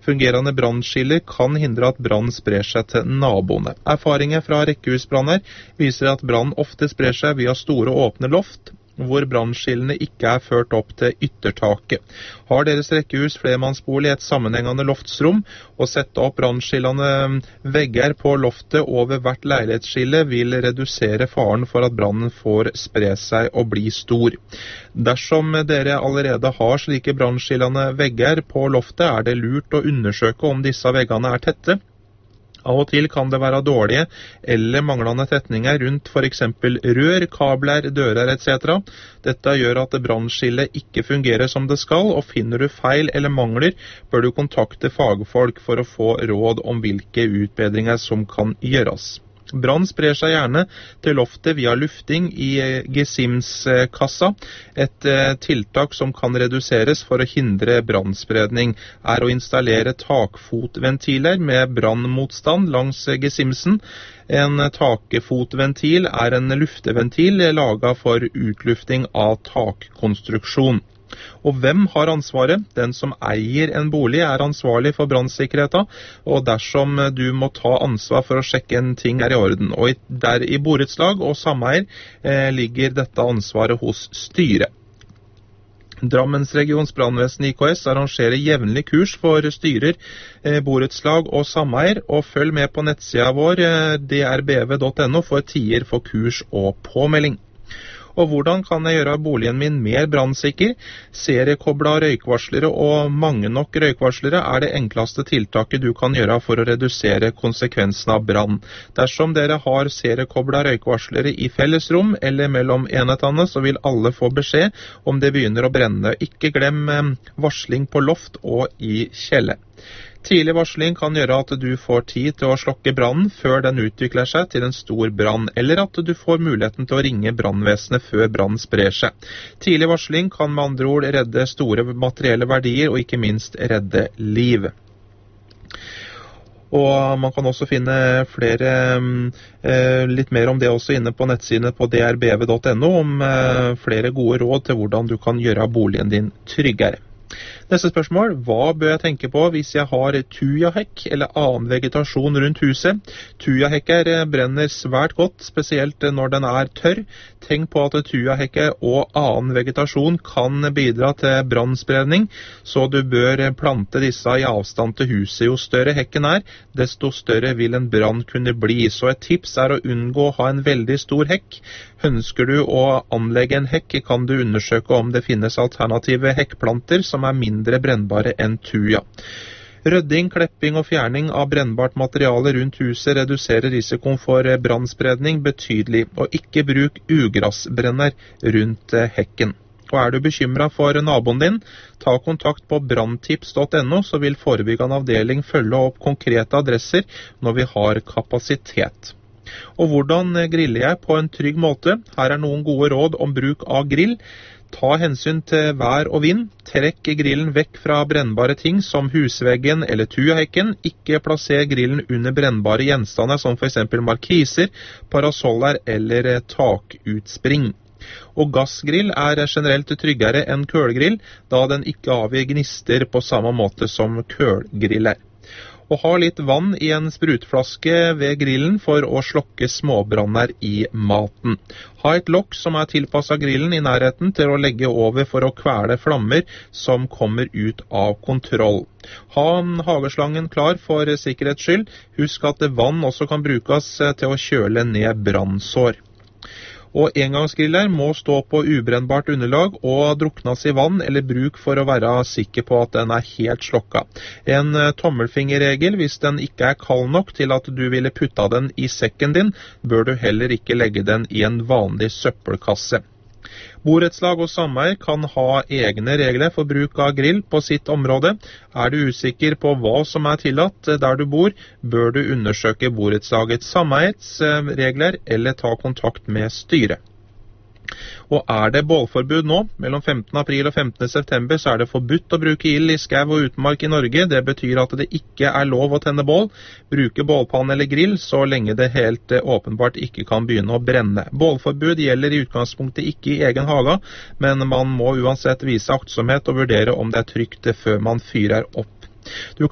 Fungerende brannskiller kan hindre at brann sprer seg til naboene. Erfaringer fra rekkehusbranner viser at brann ofte sprer seg via store åpne loft, hvor brannskillene ikke er ført opp til yttertaket. Har deres rekkehus flermannsbolig i et sammenhengende loftsrom, og sette opp brannskillene vegger på loftet over hvert leilighetsskille vil redusere faren for at brannen får spre seg og bli stor. Dersom dere allerede har slike brannskillene vegger på loftet, er det lurt å undersøke om disse veggene er tette. Av og til kan det være dårlige eller manglende tetninger rundt for eksempel rør, kabler, dører etc. Dette gjør at brannskillet ikke fungerer som det skal, og finner du feil eller mangler, bør du kontakte fagfolk for å få råd om hvilke utbedringer som kan gjøres. Brann sprer seg gjerne til loftet via lufting i gesimskassa. Et tiltak som kan reduseres for å hindre brannspredning er å installere takfotventiler med brannmotstand langs gesimsen. En takfotventil er en lufteventil laget for utlufting av takkonstruksjon. Og hvem har ansvaret? Den som eier en bolig er ansvarlig for brannsikkerheten, og dersom du må ta ansvar for å sjekke en ting er i orden. Og der i borettslag og sameier ligger dette ansvaret hos styret. Drammensregions brannvesen IKS arrangerer jevnlig kurs for styrer, borettslag og sameier, og følg med på nettsida vår drbv.no for tider for kurs og påmelding. Og hvordan kan jeg gjøre boligen min mer brannsikker? Seriekobla røykvarslere og mange nok røykvarslere er det enkleste tiltaket du kan gjøre for å redusere konsekvensen av brann. Dersom dere har seriekobla røykvarslere i fellesrom eller mellom enhetene, så vil alle få beskjed om det begynner å brenne. Ikke glem varsling på loft og i kjeller. Tidlig varsling kan gjøre at du får tid til å slokke brannen før den utvikler seg til en stor brann, eller at du får muligheten til å ringe brannvesenet før brannen sprer seg. Tidlig varsling kan med andre ord redde store materielle verdier og ikke minst redde liv. Og man kan også finne litt mer om det også inne på nettsidene på drbv.no om flere gode råd til hvordan du kan gjøre boligen din tryggere. Neste spørsmål, hva bør jeg tenke på hvis jeg har tujahekk eller annen vegetasjon rundt huset? Tujahekker brenner svært godt, spesielt når den er tørr. Tenk på at tujahekker og annen vegetasjon kan bidra til brannspredning, så du bør plante disse i avstand til huset. Jo større hekken er, desto større vil en brann kunne bli. Så et tips er å unngå å ha en veldig stor hekk. Ønsker du å anlegge en hekk, kan du undersøke om det finnes alternative hekkplanter som er mindre brennbare enn tuja. Rødding, klepping og fjerning av brennbart materiale rundt huset reduserer risikoen for brannspredning betydelig, og ikke bruk ugressbrenner rundt hekken. Og er du bekymret for naboen din, ta kontakt på branntips.no, så vil forebyggende avdeling følge opp konkrete adresser når vi har kapasitet. Og hvordan griller jeg på en trygg måte? Her er noen gode råd om bruk av grill. Ta hensyn til vær og vind. Trekk grillen vekk fra brennbare ting som husveggen eller tujahekken. Ikke plasser grillen under brennbare gjenstander som for eksempel markiser, parasoller eller takutspring. Og gassgrill er generelt tryggere enn kølgrill, da den ikke avgir gnister på samme måte som kølgrill er. Og ha litt vann i en sprutflaske ved grillen for å slokke småbranner i maten. Ha et lokk som er tilpasset grillen i nærheten til å legge over for å kvele flammer som kommer ut av kontroll. Ha hageslangen klar for sikkerhets skyld. Husk at vann også kan brukes til å kjøle ned brannsår. Og engangsgriller må stå på ubrennbart underlag og druknes i vann eller bruk for å være sikker på at den er helt slokka. En tommelfingerregel, hvis den ikke er kald nok til at du ville putta den i sekken din, bør du heller ikke legge den i en vanlig søppelkasse. Borettslag og sameier kan ha egne regler for bruk av grill på sitt område. Er du usikker på hva som er tillatt der du bor, bør du undersøke borettslagets sameiets regler eller ta kontakt med styret. Og er det bålforbud nå, mellom 15. april og 15. september, så er det forbudt å bruke ild i skau og utmark i Norge. Det betyr at det ikke er lov å tenne bål, bruke bålpanne eller grill, så lenge det helt åpenbart ikke kan begynne å brenne. Bålforbud gjelder i utgangspunktet ikke i egen hage, men man må uansett vise aktsomhet og vurdere om det er trygt før man fyrer opp. Du